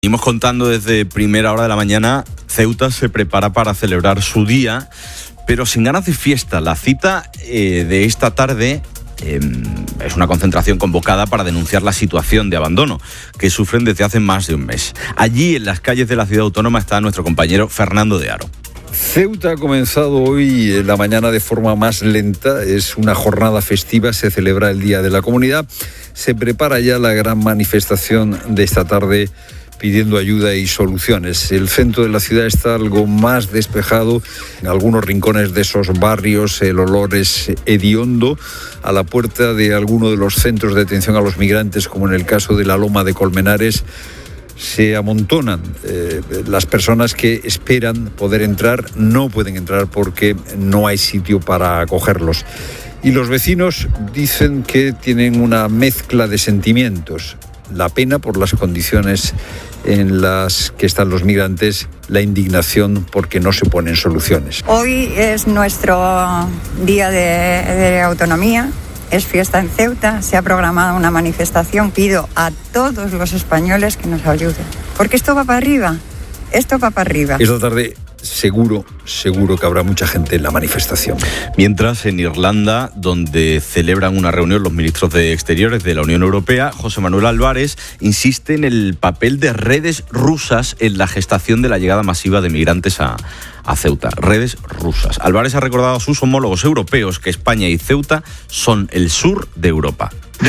Seguimos contando desde primera hora de la mañana. Ceuta se prepara para celebrar su día, pero sin ganas de fiesta. La cita de esta tarde es una concentración convocada para denunciar la situación de abandono que sufren desde hace más de un mes. Allí, en las calles de la ciudad autónoma, está nuestro compañero Fernando de Aro. Ceuta ha comenzado hoy en la mañana de forma más lenta. Es una jornada festiva, se celebra el Día de la Comunidad. Se prepara ya la gran manifestación de esta tarde pidiendo ayuda y soluciones. El centro de la ciudad está algo más despejado. En algunos rincones de esos barrios el olor es hediondo. A la puerta de alguno de los centros de atención a los migrantes, como en el caso de la Loma de Colmenares, se amontonan las personas que esperan poder entrar. No pueden entrar porque no hay sitio para acogerlos. Y los vecinos dicen que tienen una mezcla de sentimientos: la pena por las condiciones en las que están los migrantes, la indignación porque no se ponen soluciones. Hoy es nuestro día de autonomía, es fiesta en Ceuta, se ha programado una manifestación. Pido a todos los españoles que nos ayuden, porque esto va para arriba, Esta tarde seguro que habrá mucha gente en la manifestación. Mientras, en Irlanda, donde celebran una reunión los ministros de Exteriores de la Unión Europea, José Manuel Álvarez insiste en el papel de redes rusas en la gestación de la llegada masiva de migrantes a Ceuta. Redes rusas. Álvarez ha recordado a sus homólogos europeos que España y Ceuta son el sur de Europa.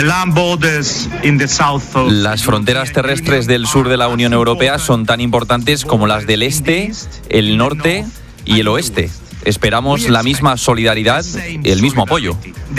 Las fronteras terrestres del sur de la Unión Europea son tan importantes como las del este, el norte y el oeste. Esperamos la misma solidaridad y el mismo apoyo.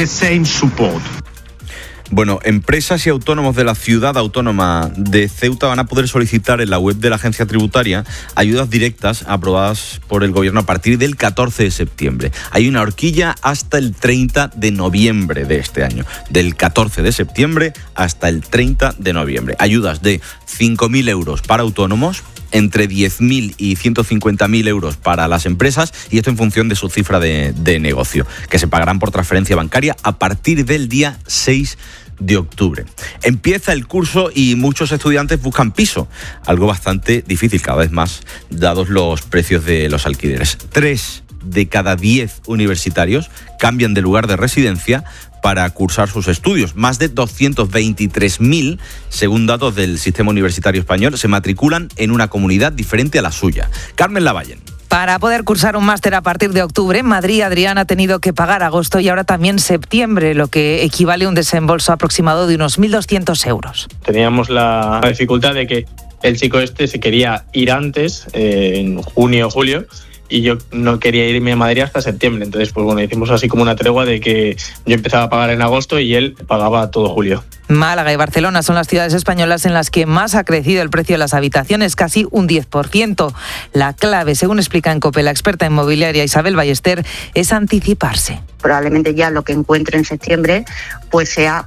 Bueno, empresas y autónomos de la ciudad autónoma de Ceuta van a poder solicitar en la web de la agencia tributaria ayudas directas aprobadas por el gobierno a partir del 14 de septiembre. Hay una horquilla hasta el 30 de noviembre de este año. Del 14 de septiembre hasta el 30 de noviembre. Ayudas de 5.000 euros para autónomos, entre 10.000 y 150.000 euros para las empresas, y esto en función de su cifra de negocio, que se pagarán por transferencia bancaria a partir del día 6 de octubre. Empieza el curso y muchos estudiantes buscan piso, algo bastante difícil cada vez más, dados los precios de los alquileres. 3 de cada 10 universitarios cambian de lugar de residencia para cursar sus estudios. Más de 223.000, según datos del Sistema Universitario Español, se matriculan en una comunidad diferente a la suya. Carmen Lavallen. Para poder cursar un máster a partir de octubre, en Madrid, Adrián ha tenido que pagar agosto y ahora también septiembre, lo que equivale a un desembolso aproximado de unos 1.200 euros. Teníamos la dificultad de que el chico se quería ir antes, en junio o julio, y yo no quería irme a Madrid hasta septiembre. Entonces, hicimos así como una tregua de que yo empezaba a pagar en agosto y él pagaba todo julio. Málaga y Barcelona son las ciudades españolas en las que más ha crecido el precio de las habitaciones, casi un 10%. La clave, según explica en COPE la experta inmobiliaria Isabel Ballester, es anticiparse. Probablemente ya lo que encuentre en septiembre sea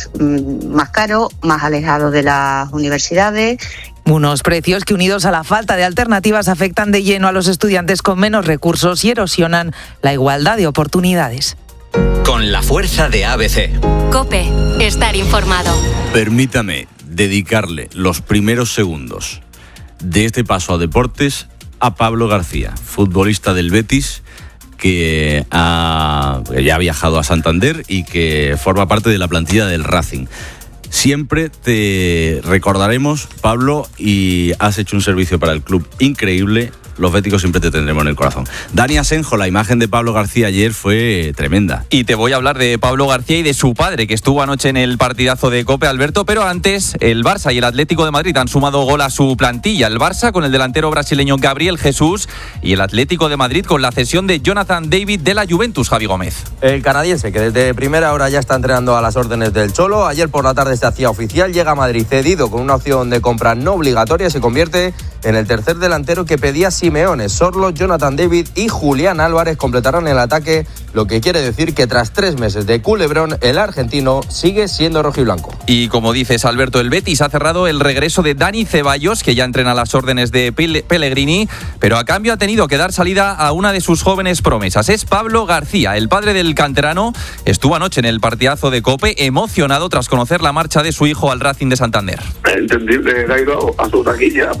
más caro, más alejado de las universidades. Unos precios que, unidos a la falta de alternativas, afectan de lleno a los estudiantes con menos recursos y erosionan la igualdad de oportunidades. Con la fuerza de ABC. COPE. Estar informado. Permítame dedicarle los primeros segundos de este paso a deportes a Pablo García, futbolista del Betis, que ya ha viajado a Santander y que forma parte de la plantilla del Racing. Siempre te recordaremos, Pablo, y has hecho un servicio para el club increíble. Los béticos siempre te tendremos en el corazón. Dani Asenjo, la imagen de Pablo García ayer fue tremenda. Y te voy a hablar de Pablo García y de su padre, que estuvo anoche en el partidazo de COPE, Alberto, pero antes el Barça y el Atlético de Madrid han sumado gol a su plantilla. El Barça con el delantero brasileño Gabriel Jesús y el Atlético de Madrid con la cesión de Jonathan David de la Juventus, Javi Gómez. El canadiense, que desde primera hora ya está entrenando a las órdenes del Cholo, ayer por la tarde se hacía oficial, llega a Madrid cedido con una opción de compra no obligatoria, se convierte en el tercer delantero que pedía siempre Simeone. Sorlo, Jonathan David y Julián Álvarez completarán el ataque, lo que quiere decir que tras 3 meses de culebrón, el argentino sigue siendo rojiblanco. Y como dices, Alberto, el Betis ha cerrado el regreso de Dani Ceballos, que ya entrena a las órdenes de Pellegrini, pero a cambio ha tenido que dar salida a una de sus jóvenes promesas. Es Pablo García, el padre del canterano. Estuvo anoche en el partidazo de COPE, emocionado tras conocer la marcha de su hijo al Racing de Santander. Entendible, ha ido a su taquilla